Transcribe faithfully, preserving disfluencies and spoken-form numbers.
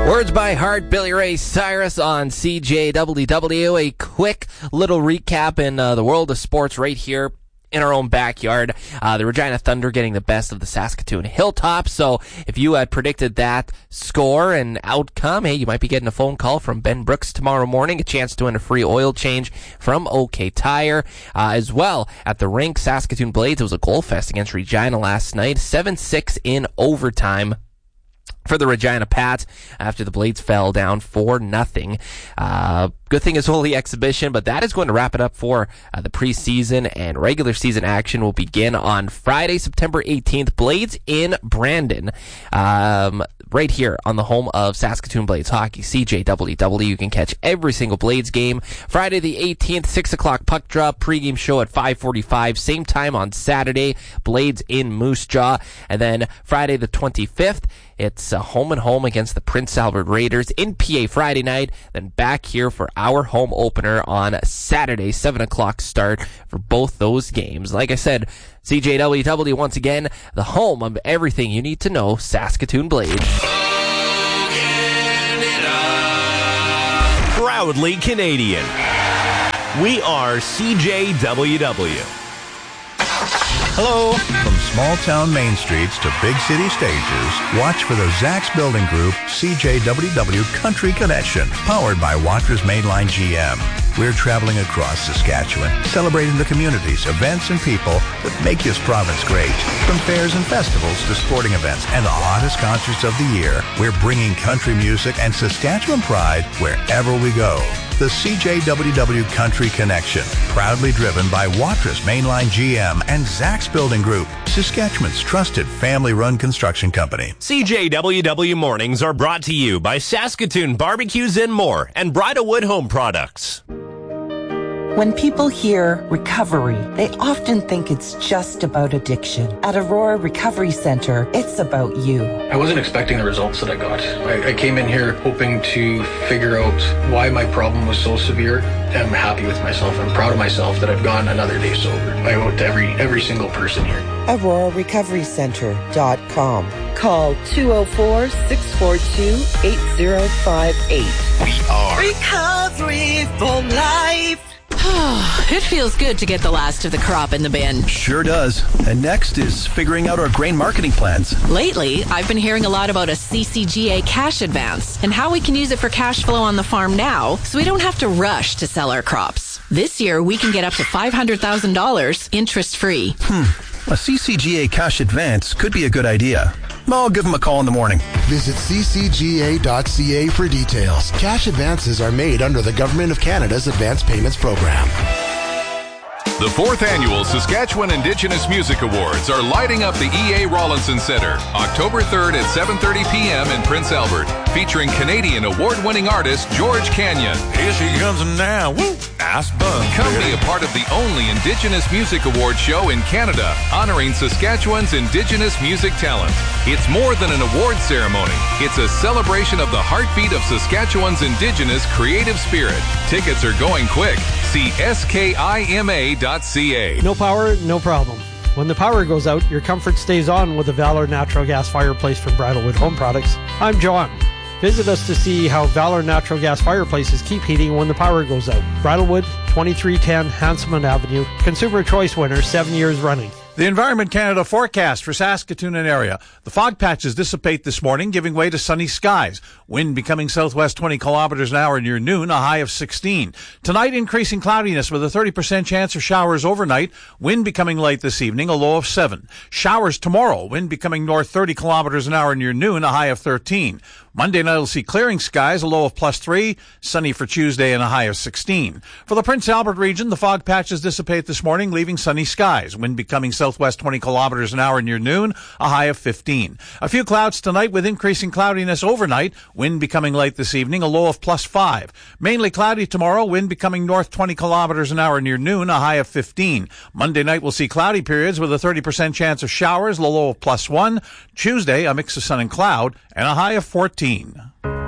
Words by Heart, Billy Ray Cyrus on C J W W. A quick little recap in uh, the world of sports right here in our own backyard. Uh, the Regina Thunder getting the best of the Saskatoon Hilltops. So if you had predicted that score and outcome, hey, you might be getting a phone call from Ben Brooks tomorrow morning, a chance to win a free oil change from OK Tire. Uh, as well, at the rink, Saskatoon Blades, it was a goal fest against Regina last night, seven six in overtime for the Regina Pats after the Blades fell down four nothing. Uh, good thing it's only exhibition, but that is going to wrap it up for uh, the preseason, and regular season action will begin on Friday, September eighteenth. Blades in Brandon, um, right here on the home of Saskatoon Blades Hockey, C J W W. You can catch every single Blades game. Friday the eighteenth, six o'clock puck drop, pregame show at five forty-five. Same time on Saturday, Blades in Moose Jaw. And then Friday the twenty-fifth, it's uh, home and home against the Prince Albert Raiders in P A Friday night. Then back here for our home opener on Saturday, seven o'clock start for both those games. Like I said, C J W W once again, the home of everything you need to know Saskatoon Blades. Proudly Canadian. We are C J W W. Hello. From small-town main streets to big city stages, watch for the Zax Building Group C J W W Country Connection, powered by Watra's Mainline G M. We're traveling across Saskatchewan, celebrating the communities, events, and people that make this province great. From fairs and festivals to sporting events and the hottest concerts of the year, we're bringing country music and Saskatchewan pride wherever we go. The C J W W Country Connection, proudly driven by Watra's Mainline G M and Zax Building Group, Saskatchewan's trusted family-run construction company. C J W W Mornings are brought to you by Saskatoon Barbecues and More and Bridalwood Home Products. When people hear recovery, they often think it's just about addiction. At Aurora Recovery Center, it's about you. I wasn't expecting the results that I got. I, I came in here hoping to figure out why my problem was so severe. I'm happy with myself. I'm proud of myself that I've gone another day sober. I owe it to every, every single person here. Aurora Recovery Center dot com. Call two oh four, six four two, eight oh five eight. We are Recovery for Life. It feels good to get the last of the crop in the bin. Sure does. And next is figuring out our grain marketing plans. Lately, I've been hearing a lot about a C C G A cash advance and how we can use it for cash flow on the farm now so we don't have to rush to sell our crops. This year, we can get up to five hundred thousand dollars interest-free. Hmm. A C C G A cash advance could be a good idea. I'll give them a call in the morning. Visit c c g a dot c a for details. Cash advances are made under the Government of Canada's Advance Payments Program. The fourth annual Saskatchewan Indigenous Music Awards are lighting up the E A Rollinson Centre October third at seven thirty p.m. in Prince Albert, featuring Canadian award-winning artist George Canyon. Here she comes now. Woo! Nice bun. Come be a part of the only Indigenous Music Award show in Canada, honoring Saskatchewan's Indigenous music talent. It's more than an award ceremony. It's a celebration of the heartbeat of Saskatchewan's Indigenous creative spirit. Tickets are going quick. See S K I M A dot C A. No power, no problem. When the power goes out, your comfort stays on with the Valor Natural Gas Fireplace from Bridalwood Home Products. I'm John. Visit us to see how Valor Natural Gas Fireplaces keep heating when the power goes out. Bridalwood, twenty-three ten Hanselman Avenue. Consumer Choice winner, seven years running. The Environment Canada forecast for Saskatoon and area. The fog patches dissipate this morning, giving way to sunny skies. Wind becoming southwest twenty kilometers an hour near noon, a high of sixteen. Tonight, increasing cloudiness with a thirty percent chance of showers overnight. Wind becoming light this evening, a low of seven. Showers tomorrow, wind becoming north thirty kilometers an hour near noon, a high of thirteen. Monday night will see clearing skies, a low of plus three. Sunny for Tuesday and a high of sixteen. For the Prince Albert region, the fog patches dissipate this morning, leaving sunny skies. Wind becoming southwest twenty kilometers an hour near noon, a high of fifteen. A few clouds tonight with increasing cloudiness overnight. Wind becoming light this evening, a low of plus five. Mainly cloudy tomorrow, wind becoming north twenty kilometers an hour near noon, a high of fifteen. Monday night we'll see cloudy periods with a thirty percent chance of showers, a low of plus one. Tuesday, a mix of sun and cloud, and a high of fourteen.